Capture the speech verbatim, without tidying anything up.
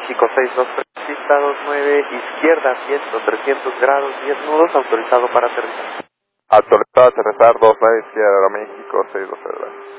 Aeroméxico seis dos tres, pista dos nueve, izquierda, viento trescientos grados, diez nudos, autorizado para aterrizar. Autorizado a aterrizar dos nueve izquierda, Aeroméxico seis dos cero.